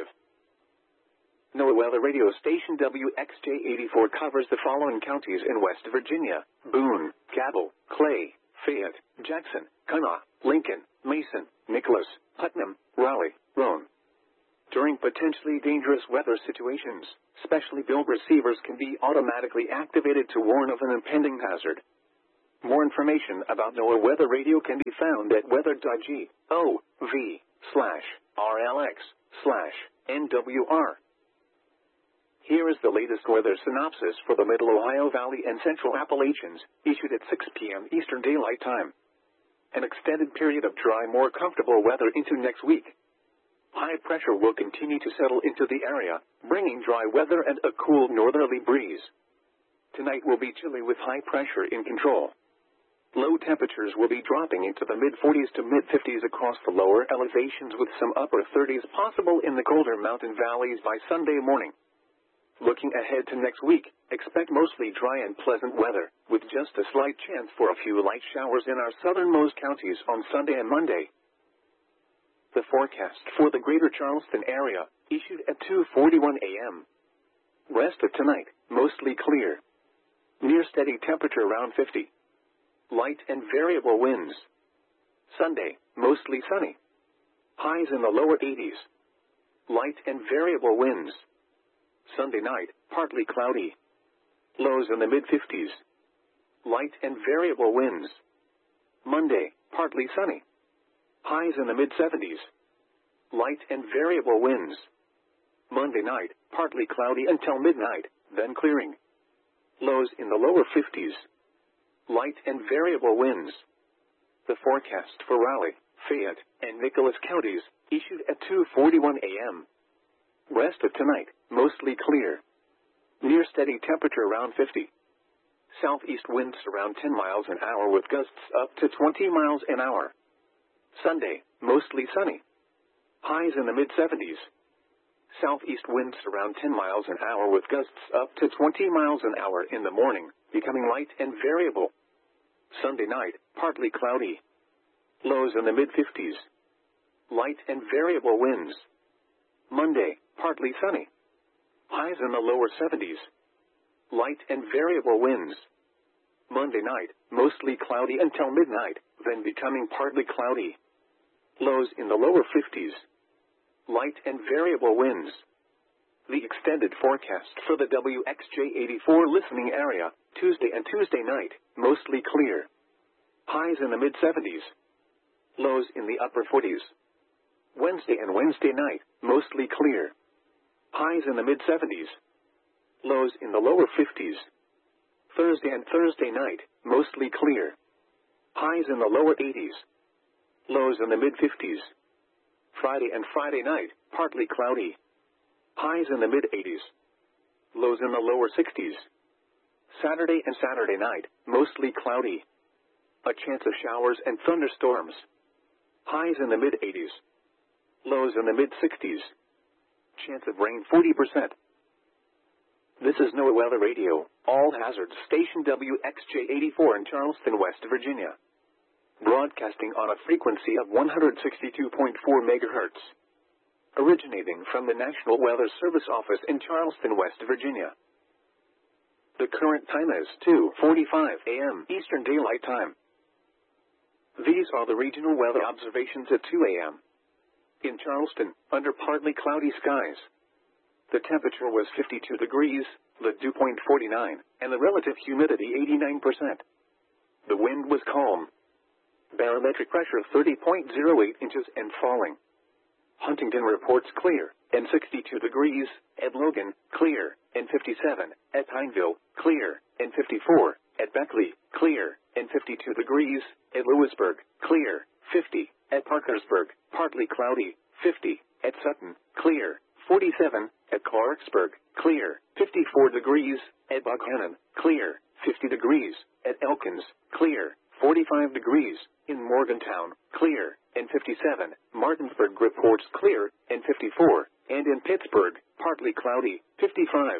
NOAA Weather Radio Station W X J eighty-four covers the following counties in West Virginia: Boone, Cabell, Clay, Fayette, Jackson, Kanawha, Lincoln, Mason, Nicholas, Putnam, Raleigh, Roane. During potentially dangerous weather situations, specially built receivers can be automatically activated to warn of an impending hazard. More information about NOAA Weather Radio can be found at weather.gov slash RLX slash NWR. Here is the latest weather synopsis for the Middle Ohio Valley and Central Appalachians, issued at six p.m. Eastern Daylight Time. An extended period of dry, more comfortable weather into next week. High pressure will continue to settle into the area, bringing dry weather and a cool northerly breeze. Tonight will be chilly with high pressure in control. Low temperatures will be dropping into the mid forties to mid fifties across the lower elevations, with some upper thirties possible in the colder mountain valleys by Sunday morning. Looking ahead to next week, expect mostly dry and pleasant weather, with just a slight chance for a few light showers in our southernmost counties on Sunday and Monday. The forecast for the greater Charleston area, issued at two forty-one a.m. Rest of tonight, mostly clear. Near steady temperature around fifty. Light and variable winds. Sunday, mostly sunny. Highs in the lower eighties. Light and variable winds. Sunday night, partly cloudy. Lows in the mid fifties. Light and variable winds. Monday, partly sunny. Highs in the mid seventies. Light and variable winds. Monday night, partly cloudy until midnight, then clearing. Lows in the lower fifties. Light and variable winds. The forecast for Raleigh, Fayette, and Nicholas counties, issued at two forty-one a.m. Rest of tonight, mostly clear. Near steady temperature around fifty. Southeast winds around ten miles an hour with gusts up to twenty miles an hour. Sunday, mostly sunny. Highs in the mid seventies. Southeast winds around ten miles an hour with gusts up to twenty miles an hour in the morning, becoming light and variable. Sunday night, partly cloudy. Lows in the mid fifties. Light and variable winds. Monday, partly sunny. Highs in the lower seventies. Light and variable winds. Monday night, mostly cloudy until midnight, then becoming partly cloudy. Lows in the lower fifties. Light and variable winds. The extended forecast for the W X J eighty-four listening area, Tuesday and Tuesday night, mostly clear. Highs in the mid seventies. Lows in the upper forties. Wednesday and Wednesday night, mostly clear. Highs in the mid seventies. Lows in the lower fifties. Thursday and Thursday night, mostly clear. Highs in the lower eighties. Lows in the mid fifties. Friday and Friday night, partly cloudy. Highs in the mid eighties. Lows in the lower sixties. Saturday and Saturday night, mostly cloudy. A chance of showers and thunderstorms. Highs in the mid eighties. Lows in the mid sixties. Chance of rain forty percent. This is NOAA Weather Radio, all hazards station W X J eighty-four in Charleston, West Virginia. Broadcasting on a frequency of one hundred sixty-two point four megahertz. Originating from the National Weather Service office in Charleston, West Virginia. The current time is two forty-five a.m. Eastern Daylight Time. These are the regional weather observations at two a.m. In Charleston, under partly cloudy skies. The temperature was fifty-two degrees, the dew point forty-nine, and the relative humidity eighty-nine percent. The wind was calm. Barometric pressure thirty point zero eight inches and falling. Huntington reports clear, and sixty-two degrees, at Logan, clear, and fifty-seven, at Pineville, clear, and fifty-four, at Beckley, clear, and fifty-two degrees, at Lewisburg, clear, fifty, at Parkersburg, partly cloudy, fifty, at Sutton, clear, forty-seven, at Clarksburg, clear, fifty-four degrees, at Buckhannon, clear, fifty degrees, at Elkins, clear, forty-five degrees, in Morgantown, clear, and fifty-seven, Martinsburg reports clear, and fifty-four, and in Pittsburgh, partly cloudy, fifty-five.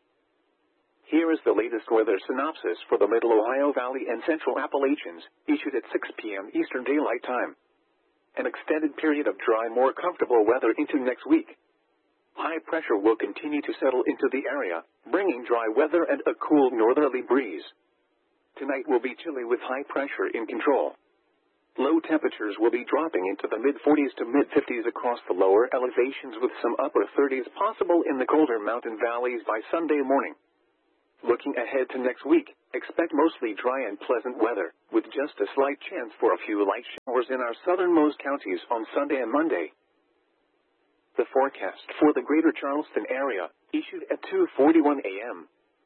Here is the latest weather synopsis for the Middle Ohio Valley and Central Appalachians, issued at six p.m. Eastern Daylight Time. An extended period of dry, more comfortable weather into next week. High pressure will continue to settle into the area, bringing dry weather and a cool northerly breeze. Tonight will be chilly with high pressure in control. Low Low temperatures will be dropping into the mid forties to mid fifties across the lower elevations with some upper thirties possible in the colder mountain valleys by Sunday morning. Looking ahead to next week, expect mostly dry and pleasant weather, with just a slight chance for a few light showers in our southernmost counties on Sunday and Monday. The forecast for the greater Charleston area, issued at two forty-one a m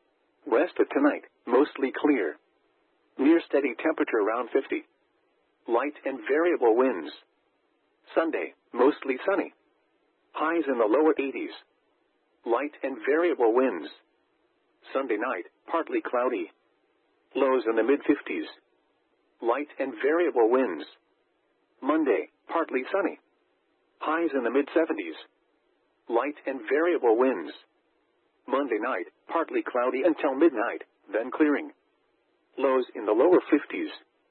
Rest of tonight, mostly clear. Near steady temperature around fifty. Light and variable winds. Sunday, mostly sunny. Highs in the lower eighties. Light and variable winds. Sunday night, partly cloudy. Lows in the mid fifties. Light and variable winds. Monday, partly sunny. Highs in the mid seventies. Light and variable winds. Monday night, partly cloudy until midnight, then clearing. Lows in the lower fifties.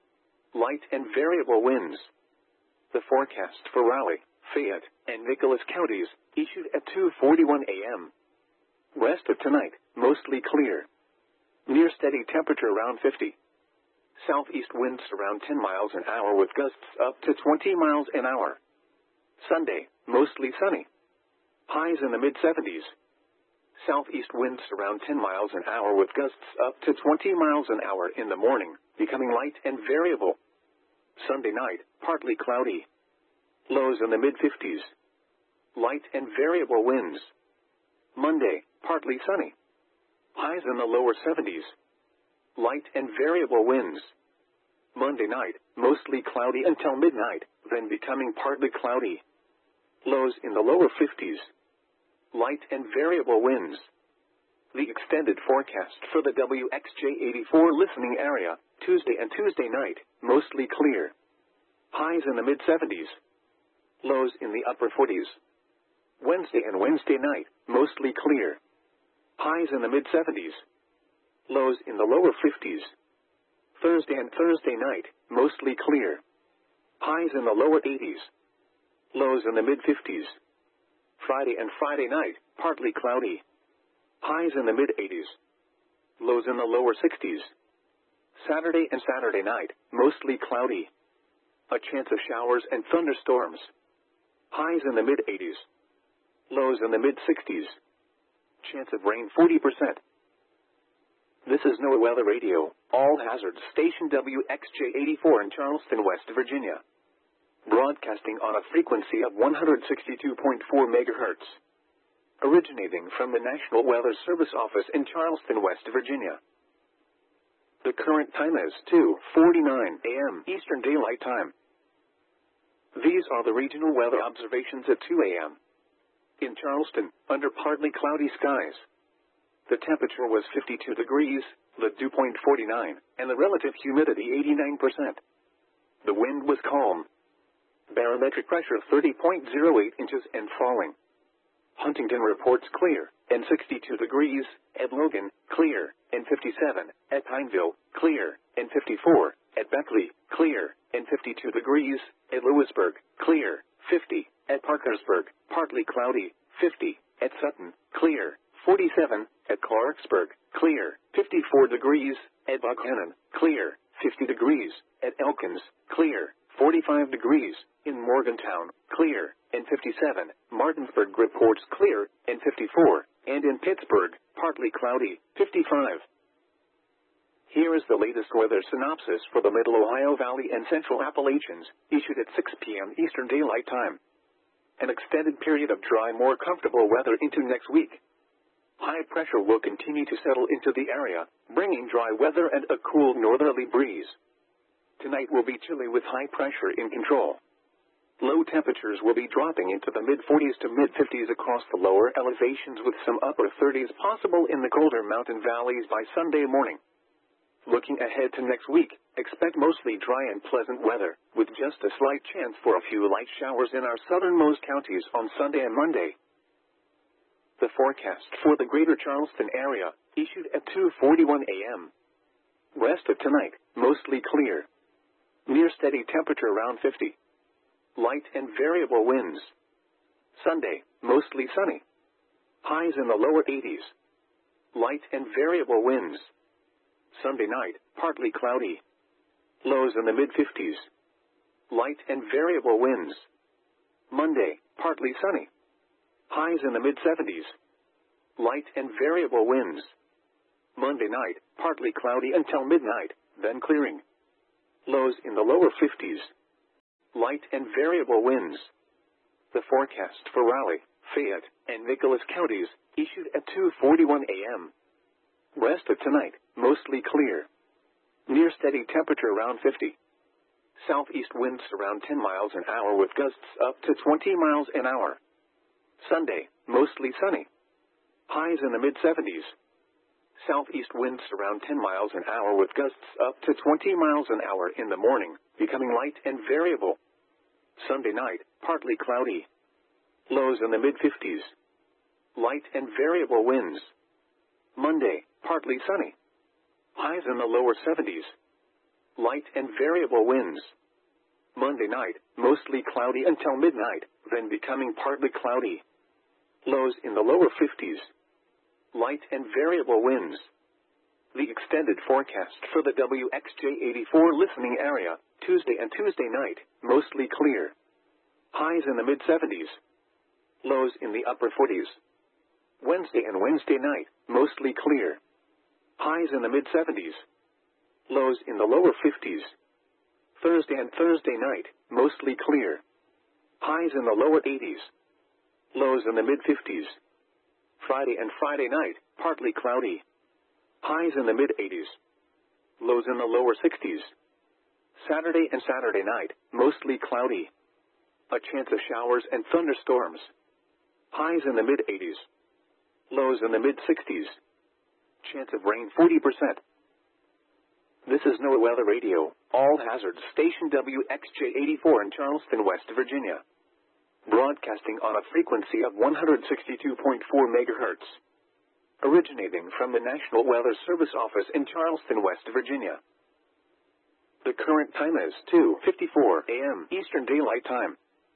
Light and variable winds. The forecast for Raleigh, Fayette, and Nicholas counties, issued at two forty-one a m Rest of tonight, mostly clear. Near steady temperature around fifty. Southeast winds around ten miles an hour with gusts up to twenty miles an hour. Sunday, mostly sunny. Highs in the mid seventies. Southeast winds around ten miles an hour with gusts up to twenty miles an hour in the morning, becoming light and variable. Sunday night, partly cloudy. Lows in the mid fifties. Light and variable winds. Monday, partly sunny. Highs in the lower seventies. Light and variable winds. Monday night, mostly cloudy until midnight, then becoming partly cloudy. Lows in the lower fifties. Light and variable winds. The extended forecast for the W X J eighty-four listening area, Tuesday and Tuesday night, mostly clear. Highs in the mid seventies. Lows in the upper forties. Wednesday and Wednesday night, mostly clear. Highs in the mid seventies. Lows in the lower fifties. Thursday and Thursday night, mostly clear. Highs in the lower eighties. Lows in the mid fifties. Friday and Friday night, partly cloudy. Highs in the mid eighties. Lows in the lower sixties. Saturday and Saturday night, mostly cloudy. A chance of showers and thunderstorms. Highs in the mid eighties. Lows in the mid sixties. Chance of rain forty percent. This is NOAA Weather Radio, all hazards station W X J eighty-four in Charleston, West Virginia. Broadcasting on a frequency of one hundred sixty-two point four megahertz. Originating from the National Weather Service office in Charleston, West Virginia. The current time is two forty-nine a m Eastern Daylight Time. These are the regional weather observations at two a m In Charleston, under partly cloudy skies. The temperature was fifty-two degrees, the dew point forty-nine, and the relative humidity eighty-nine percent. The wind was calm. Barometric pressure thirty point zero eight inches and falling. Huntington reports clear, and sixty-two degrees, at Logan, clear, and fifty-seven, at Pineville, clear, and fifty-four, at Beckley, clear, and fifty-two degrees, at Lewisburg, clear, fifty, at Parkersburg, partly cloudy, fifty, at Sutton, clear, forty-seven, at Clarksburg, clear, fifty-four degrees, at Buckhannon, clear, fifty degrees, at Elkins, clear, forty-five degrees, in Morgantown, clear, and fifty-seven, Martinsburg reports clear, and fifty-four, and in Pittsburgh, partly cloudy, fifty-five. Here is the latest weather synopsis for the Middle Ohio Valley and Central Appalachians, issued at six p m Eastern Daylight Time. An extended period of dry, more comfortable weather into next week. High pressure will continue to settle into the area, bringing dry weather and a cool northerly breeze. Tonight will be chilly with high pressure in control. Low temperatures will be dropping into the mid forties to mid fifties across the lower elevations with some upper thirties possible in the colder mountain valleys by Sunday morning. Looking ahead to next week, expect mostly dry and pleasant weather, with just a slight chance for a few light showers in our southernmost counties on Sunday and Monday. The forecast for the greater Charleston area, issued at two forty-one a m Rest of tonight, mostly clear. Near steady temperature around fifty. Light and variable winds. Sunday, mostly sunny. Highs in the lower eighties. Light and variable winds. Sunday night, partly cloudy. Lows in the mid fifties. Light and variable winds. Monday, partly sunny. Highs in the mid seventies. Light and variable winds. Monday night, partly cloudy until midnight, then clearing. Lows in the lower fifties. Light and variable winds. The forecast for Raleigh, Fayette, and Nicholas counties, issued at two forty-one a m Rest of tonight, mostly clear. Near steady temperature around fifty. Southeast winds around ten miles an hour with gusts up to twenty miles an hour. Sunday, mostly sunny. Highs in the mid seventies. Southeast winds around ten miles an hour with gusts up to twenty miles an hour in the morning, becoming light and variable. Sunday night, partly cloudy. Lows in the mid fifties. Light and variable winds. Monday, partly sunny. Highs in the lower seventies. Light and variable winds. Monday night, mostly cloudy until midnight, then becoming partly cloudy. Lows in the lower fifties. Light and variable winds. The extended forecast for the W X J eighty-four listening area, Tuesday and Tuesday night, mostly clear. Highs in the mid seventies. Lows in the upper forties. Wednesday and Wednesday night, mostly clear. Highs in the mid seventies. Lows in the lower fifties. Thursday and Thursday night, mostly clear. Highs in the lower eighties. Lows in the mid fifties. Friday and Friday night, partly cloudy. Highs in the mid eighties. Lows in the lower sixties. Saturday and Saturday night, mostly cloudy. A chance of showers and thunderstorms. Highs in the mid eighties. Lows in the mid sixties. Chance of rain forty percent. This is NOAA Weather Radio, all hazards station W X J eighty-four in Charleston, West Virginia. Broadcasting on a frequency of one hundred sixty-two point four megahertz. Originating from the National Weather Service office in Charleston, West Virginia. The current time is two fifty-four a m Eastern Daylight Time.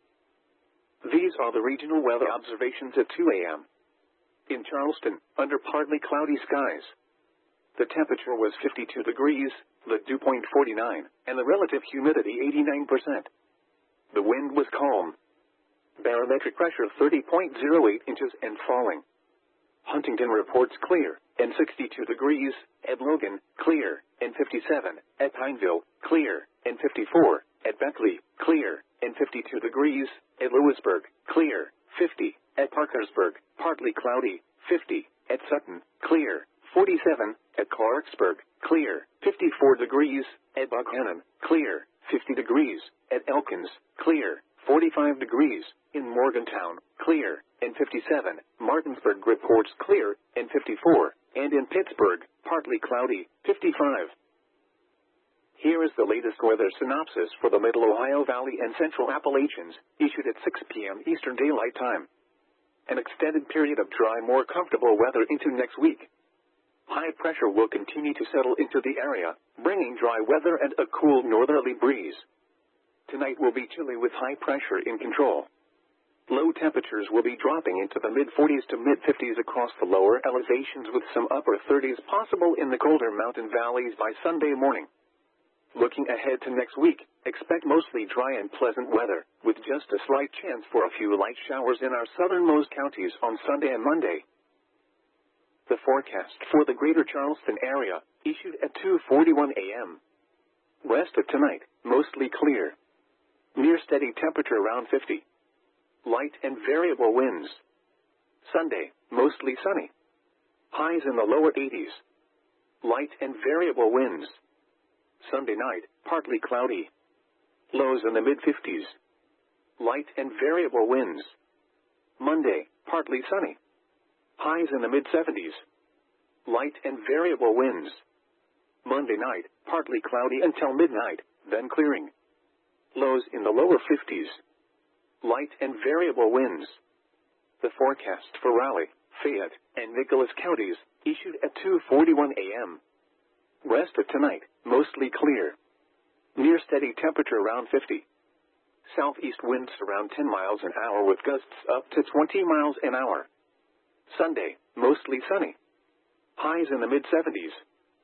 These are the regional weather observations at two a m In Charleston, under partly cloudy skies. The temperature was fifty-two degrees, the dew point forty-nine, and the relative humidity eighty-nine percent. The wind was calm. Barometric pressure thirty point zero eight inches and falling. Huntington reports clear, and sixty-two degrees, at Logan, clear, and fifty-seven, at Pineville, clear, and fifty-four, at Beckley, clear, and fifty-two degrees, at Lewisburg, clear, fifty, at Parkersburg, partly cloudy, fifty, at Sutton, clear, forty-seven, at Clarksburg, clear, fifty-four degrees, at Buckhannon, clear, fifty degrees, at Elkins, clear, forty-five degrees, in Morgantown, clear, and fifty-seven, Martinsburg reports clear, and fifty-four, and in Pittsburgh, partly cloudy, fifty-five. Here is the latest weather synopsis for the Middle Ohio Valley and Central Appalachians, issued at six p m Eastern Daylight Time. An extended period of dry, more comfortable weather into next week. High pressure will continue to settle into the area, bringing dry weather and a cool northerly breeze. Tonight will be chilly with high pressure in control. Low temperatures will be dropping into the mid forties to mid fifties across the lower elevations, with some upper thirties possible in the colder mountain valleys by Sunday morning. Looking ahead to next week, expect mostly dry and pleasant weather, with just a slight chance for a few light showers in our southernmost counties on Sunday and Monday. The forecast for the greater Charleston area, issued at two forty-one a m Rest of tonight, mostly clear. Near steady temperature around fifty. Light and variable winds. Sunday, mostly sunny. Highs in the lower eighties. Light and variable winds. Sunday night, partly cloudy. Lows in the mid fifties. Light and variable winds. Monday, partly sunny. Highs in the mid seventies. Light and variable winds. Monday night, partly cloudy until midnight, then clearing. Lows in the lower fifties. Light and variable winds. The forecast for Raleigh, Fayette, and Nicholas counties, issued at two forty-one a m Rest of tonight, mostly clear. Near steady temperature around fifty. Southeast winds around ten miles an hour with gusts up to twenty miles an hour. Sunday, mostly sunny. Highs in the mid seventies.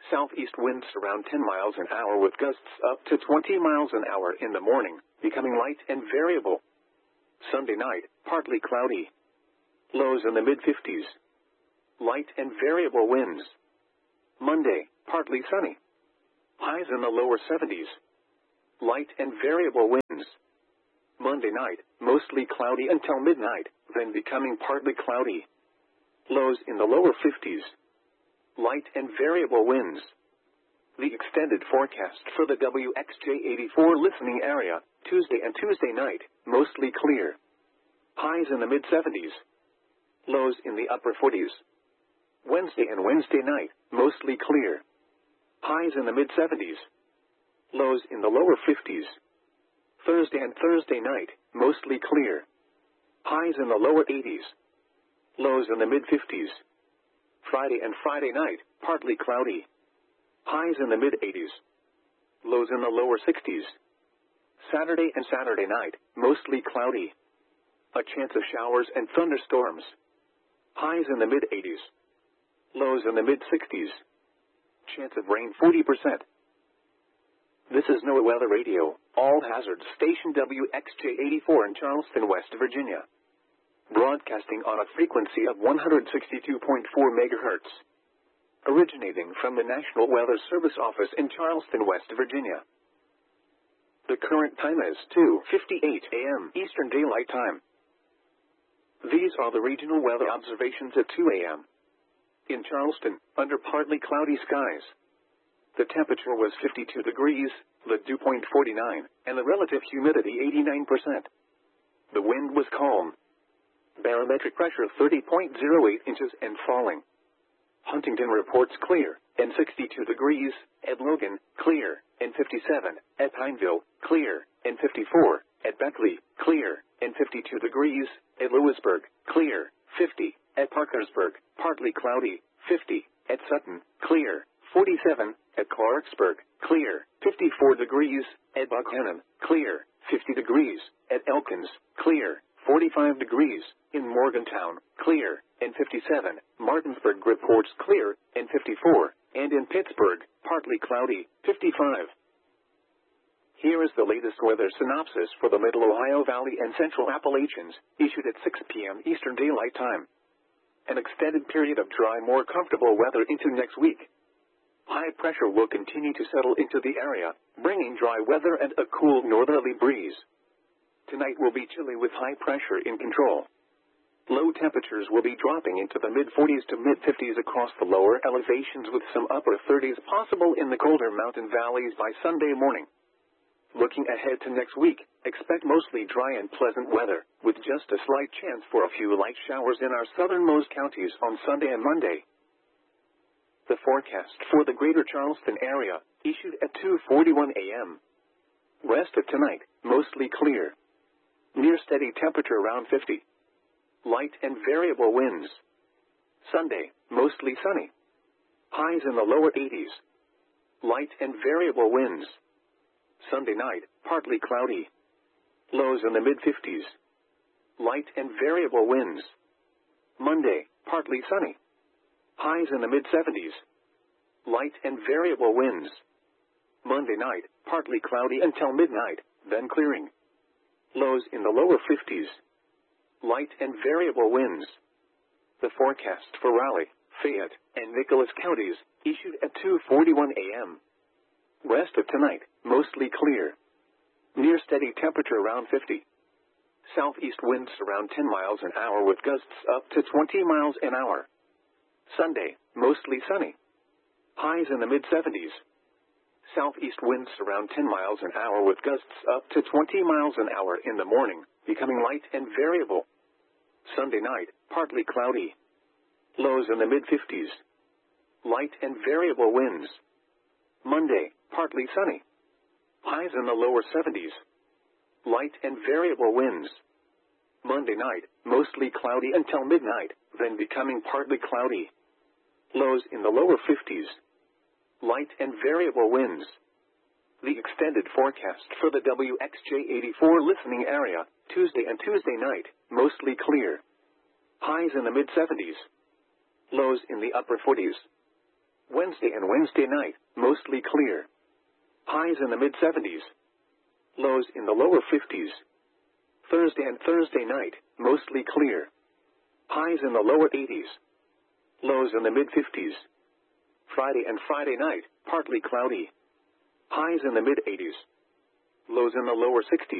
Southeast winds around ten miles an hour with gusts up to twenty miles an hour in the morning, becoming light and variable. Sunday night, partly cloudy. Lows in the mid fifties. Light and variable winds. Monday, partly sunny. Highs in the lower seventies. Light and variable winds. Monday night, mostly cloudy until midnight, then becoming partly cloudy. Lows in the lower fifties. Light and variable winds. The extended forecast for the W X J eighty-four listening area, Tuesday and Tuesday night, mostly clear. Highs in the mid seventies. Lows in the upper forties. Wednesday and Wednesday night, mostly clear. Highs in the mid seventies. Lows in the lower fifties. Thursday and Thursday night, mostly clear. Highs in the lower eighties. Lows in the mid fifties. Friday and Friday night, partly cloudy. Highs in the mid eighties. Lows in the lower sixties. Saturday and Saturday night, mostly cloudy. A chance of showers and thunderstorms. Highs in the mid eighties. Lows in the mid sixties. Chance of rain forty percent. This is NOAA Weather Radio, all hazards station W X J eighty-four in Charleston, West Virginia. Broadcasting on a frequency of one hundred sixty-two point four megahertz. Originating from the National Weather Service office in Charleston, West Virginia. The current time is two fifty-eight a m Eastern Daylight Time. These are the regional weather observations at two a m In Charleston, under partly cloudy skies. The temperature was fifty-two degrees, the dew point forty-nine, and the relative humidity eighty-nine percent. The wind was calm. Barometric pressure thirty point zero eight inches and falling. Huntington reports clear, and sixty-two degrees, at Logan, clear, and fifty-seven, at Pineville, clear, and fifty-four, at Beckley, clear, and fifty-two degrees, at Lewisburg, clear, fifty, at Parkersburg, partly cloudy, fifty, at Sutton, clear, forty-seven, at Clarksburg, clear, fifty-four degrees, at Buckhannon, clear, fifty degrees, at Elkins, clear, forty-five degrees, in Morgantown, clear, and fifty-seven, Martinsburg reports clear, and fifty-four, and in Pittsburgh, partly cloudy, fifty-five. Here is the latest weather synopsis for the Middle Ohio Valley and Central Appalachians, issued at six p m Eastern Daylight Time. An extended period of dry, more comfortable weather into next week. High pressure will continue to settle into the area, bringing dry weather and a cool northerly breeze. Tonight will be chilly with high pressure in control. Low temperatures will be dropping into the mid forties to mid fifties across the lower elevations, with some upper thirties possible in the colder mountain valleys by Sunday morning. Looking ahead to next week, expect mostly dry and pleasant weather, with just a slight chance for a few light showers in our southernmost counties on Sunday and Monday. The forecast for the greater Charleston area, issued at two forty-one a m Rest of tonight, mostly clear. Near steady temperature around fifty. Light and variable winds. Sunday, mostly sunny. Highs in the lower eighties. Light and variable winds. Sunday night, partly cloudy. Lows in the mid fifties. Light and variable winds. Monday, partly sunny. Highs in the mid seventies. Light and variable winds. Monday night, partly cloudy until midnight, then clearing. Lows in the lower fifties. Light and variable winds. The forecast for Raleigh, Fayette, and Nicholas counties, issued at two forty-one a m Rest of tonight, mostly clear. Near steady temperature around fifty. Southeast winds around ten miles an hour with gusts up to twenty miles an hour. Sunday, mostly sunny. Highs in the mid seventies. Southeast winds around ten miles an hour with gusts up to twenty miles an hour in the morning, becoming light and variable. Sunday night, partly cloudy. Lows in the mid fifties. Light and variable winds. Monday, partly sunny. Highs in the lower seventies. Light and variable winds. Monday night, mostly cloudy until midnight, then becoming partly cloudy. Lows in the lower fifties. Light and variable winds. The extended forecast for the W X J eighty-four listening area, Tuesday and Tuesday night, mostly clear. Highs in the mid seventies. Lows in the upper forties. Wednesday and Wednesday night, mostly clear. Highs in the mid seventies. Lows in the lower fifties. Thursday and Thursday night, mostly clear. Highs in the lower eighties. Lows in the mid fifties. Friday and Friday night, partly cloudy. Highs in the mid eighties. Lows in the lower sixties.